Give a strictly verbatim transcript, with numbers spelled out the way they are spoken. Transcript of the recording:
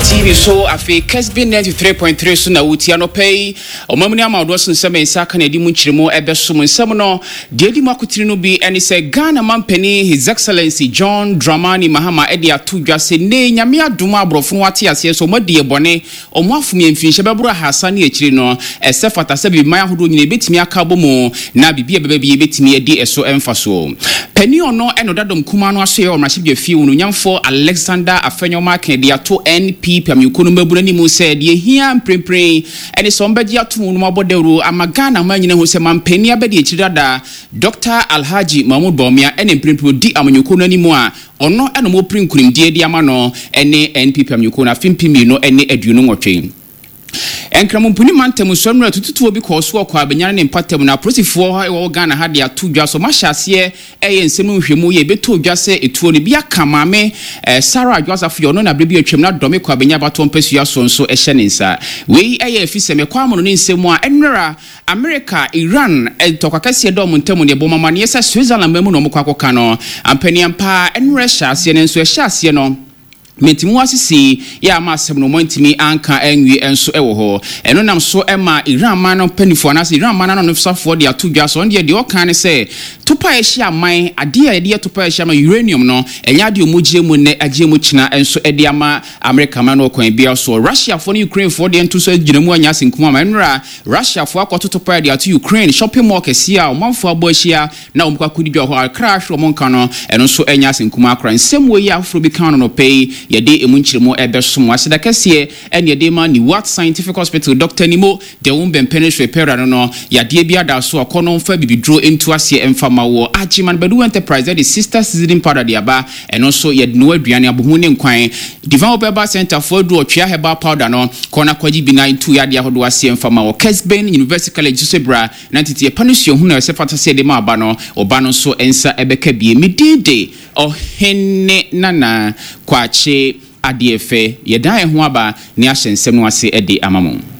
T V so afi Kesbi ninety-three point three so na wuti anopei omamuni amawdo so nsem ensa ka na di mu nchirimo ebeso mu nsem no de di mu akotiri no bi eni se Ghana mampani His Excellency John Dramani Mahama edi atudwa se ne nyame adom abrofo wate ase so madi ebone omo afumi emfinhye bebro Hassan ekiri no ese fata se bi man ahodo nyine betimi aka bomu na bibia bebe bi betimi edi eso emfaso pani ono eno dadom kuma no aso ye omrahye fi wonu nyamfo Alexander Afenyoma kan de ato N P P amyuko no mabuna ni mu se de hia mprempre ene so mbagi ato no mabodero amagana manyine ho se mampani abedi ekirada Doctor Alhaji Mahmoud Bawumia ene mprempre di amyuko no animu a ono eno mo prinkurim die di amano ene N P P amyuko na fimpimi no ene aduonu nwotwe enkramo mpuni mantem somra tututu obi koso okwa abanyane ne mpatem na prosifo wo Ghana ha de atudwa so mahyaase eye nsemu nhwemu ye beto odwa se etuo ne bia kamame Sarah Adwasafo yo no na brebi atwem na dome kwa abanya bato mpasua so nso ehye ne nsa wei eye afiseme kwa amono ne nsemu a enra America Iran entokakase dom ntemu ne bomama ne se Switzerland mamu no mokwa akoka no ampani ampa enra hyaase ne nso hyaase no metimu asisi ya amasem no montimi anka enwi enso ewo ho eno nam so ema Iran man no panifo na se Iran man no nfsafo de atudwa so de de okan ne se topa ehia man ade a de topa ehia ma uranium no enya de omugye mu ne agye mu kina enso ede ama America man no kwan bia so Russia fo ne Ukraine fo de nto so ginamu anya senkum ama enra Russia fo akoto topa de atu Ukraine shopping mall kesia o manfo abo ehia na omkwa kudi bia ho crash o monka no eno so enya senkum akra nsem wo ya afro bi kan no pay yede emunchirimo ebesomo aseda kese ene yede ma ni What Scientific Hospital Doctor Nimo de wumbe penetrate pera no no yade bia da so akono mfa bibidro entu ase emfama wo Achiman Bedu Enterprise the sister seasoning powder de aba eno so yede no aduane abohu ne nkwan Divine Obeba Center for do otwea herbal powder no kona kwaji bi nine two yade ahodo ase emfama wo Kesben University College Sebra nantiti epanusio hu na se fatase de ma aba no oba no so ensa ebeka bie medide ohene nana kwache adiefe yedan ho aba ni ahyensem no ase ede amamu